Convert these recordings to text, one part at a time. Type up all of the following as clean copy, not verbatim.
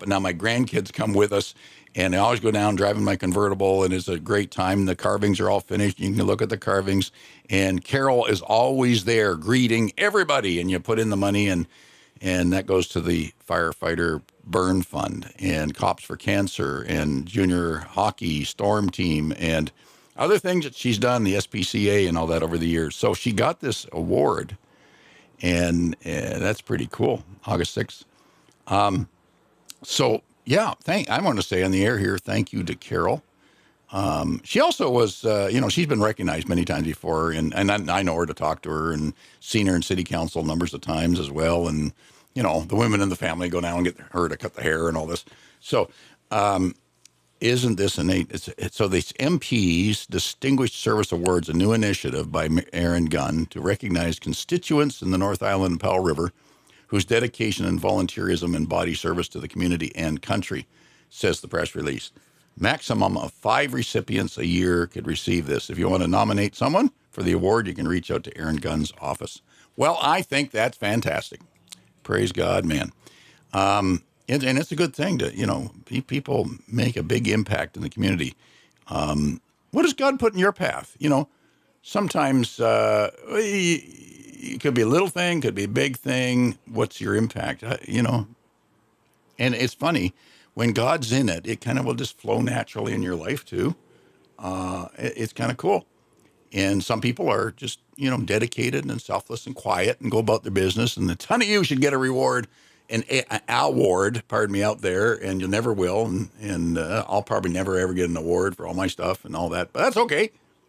But now my grandkids come with us, and I always go down driving my convertible, and it's a great time. The carvings are all finished. You can look at the carvings, and Carol is always there greeting everybody, and you put in the money, and that goes to the firefighter burn fund and Cops for Cancer and junior hockey storm team and other things that she's done, the SPCA and all that over the years. So she got this award, and that's pretty cool, August 6th. So, yeah, I want to say on the air here, thank you to Carol. She also was, she's been recognized many times before, and I know her to talk to her and seen her in city council numbers of times as well. And, the women in the family go down and get her to cut the hair and all this. So, isn't this innate? So these MPs Distinguished Service Awards, a new initiative by Aaron Gunn to recognize constituents in the North Island and Powell River whose dedication and volunteerism embody service to the community and country, says the press release. Maximum of 5 recipients a year could receive this. If you want to nominate someone for the award, you can reach out to Aaron Gunn's office. Well, I think that's fantastic. Praise God, man. And it's a good thing to, people make a big impact in the community. What does God put in your path? Sometimes it could be a little thing, could be a big thing. What's your impact? And it's funny, when God's in it, it kind of will just flow naturally in your life too. It's kind of cool. And some people are just, dedicated and selfless and quiet and go about their business. And a ton of you should get a reward, an award, out there, and you never will. And I'll probably never, ever get an award for all my stuff and all that. But that's okay.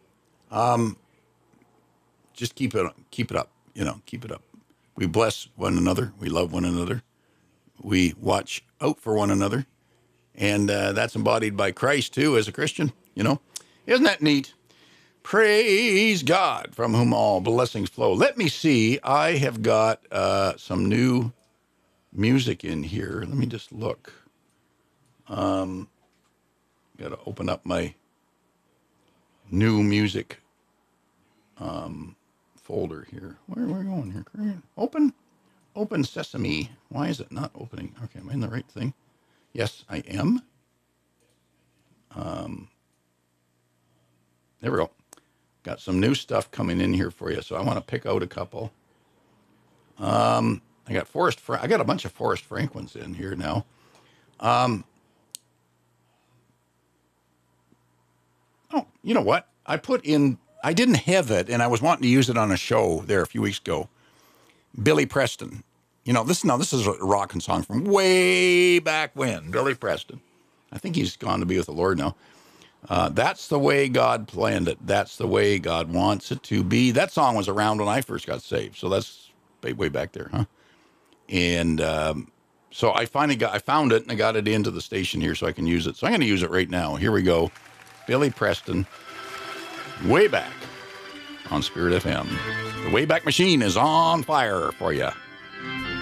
Just keep it up. Keep it up. We bless one another. We love one another. We watch out for one another. And that's embodied by Christ, too, as a Christian, Isn't that neat? Praise God, from whom all blessings flow. Let me see. I have got some new music in here. Let me just look. Got to open up my new music folder here. Where are we going here? Open Sesame. Why is it not opening? Okay, am I in the right thing? Yes, I am. There we go. Got some new stuff coming in here for you, so I want to pick out a couple. I got I got a bunch of Forrest Franklins in here now. Oh, you know what? I didn't have it, and I was wanting to use it on a show there a few weeks ago. Billy Preston. This is a rockin' song from way back when. Billy Preston. I think he's gone to be with the Lord now. That's the way God planned it. That's the way God wants it to be. That song was around when I first got saved, so that's way back there, huh? And so I found it, and I got it into the station here so I can use it. So I'm going to use it right now. Here we go. Billy Preston, Way Back on Spirit FM. The Wayback Machine is on fire for you.